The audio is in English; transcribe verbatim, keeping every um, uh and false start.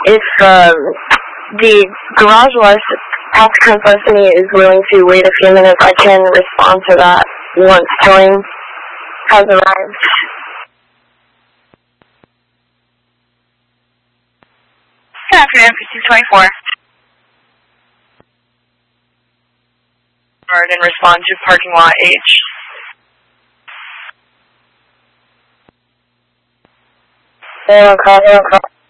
if um, the garage applicant listening is willing to wait a few minutes, I can respond to that once towing has arrived. Good afternoon, fifteen twenty-four. And respond to parking lot H. Zero, call, zero, call.